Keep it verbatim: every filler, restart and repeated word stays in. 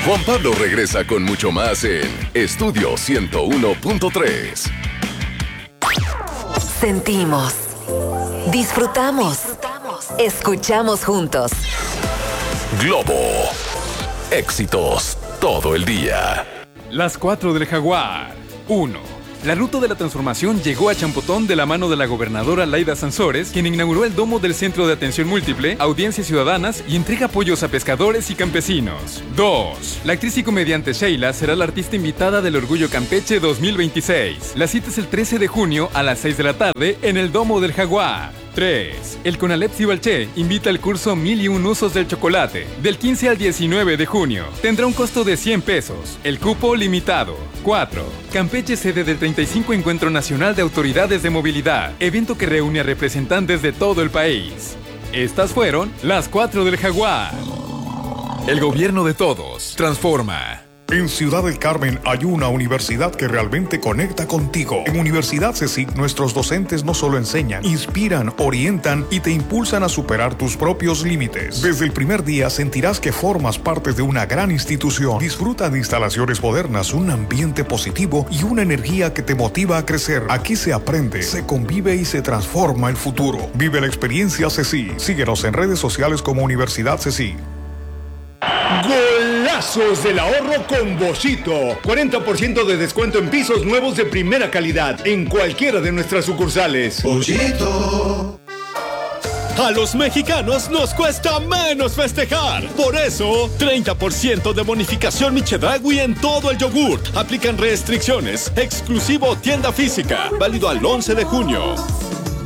Juan Pablo regresa con mucho más en Estudio ciento uno punto tres. Sentimos, disfrutamos, escuchamos juntos. Globo. Éxitos todo el día. Las cuatro del Jaguar. uno. La ruta de la transformación llegó a Champotón de la mano de la gobernadora Laida Sansores, quien inauguró el domo del Centro de Atención Múltiple, audiencias ciudadanas y entrega apoyos a pescadores y campesinos. dos. La actriz y comediante Sheila será la artista invitada del Orgullo Campeche dos mil veintiséis. La cita es el trece de junio a las seis de la tarde en el Domo del Jaguar. tres. El CONALEP Cibalché invita al curso Mil y un Usos del Chocolate, del quince al diecinueve de junio. Tendrá un costo de cien pesos. El cupo limitado. cuatro. Campeche, sede del treinta y cinco Encuentro Nacional de Autoridades de Movilidad, evento que reúne a representantes de todo el país. Estas fueron las cuatro del Jaguar. El gobierno de todos transforma. En Ciudad del Carmen hay una universidad que realmente conecta contigo. En Universidad CECIC, nuestros docentes no solo enseñan, inspiran, orientan y te impulsan a superar tus propios límites. Desde el primer día sentirás que formas parte de una gran institución. Disfruta de instalaciones modernas, un ambiente positivo y una energía que te motiva a crecer. Aquí se aprende, se convive y se transforma el futuro. Vive la experiencia CECIC. Síguenos en redes sociales como Universidad CECIC. Golazos del ahorro con Boschito. cuarenta por ciento de descuento en pisos nuevos de primera calidad en cualquiera de nuestras sucursales. Boschito. A los mexicanos nos cuesta menos festejar. Por eso, treinta por ciento de bonificación Michedragui en todo el yogurt. Aplican restricciones. Exclusivo tienda física. Válido al once de junio.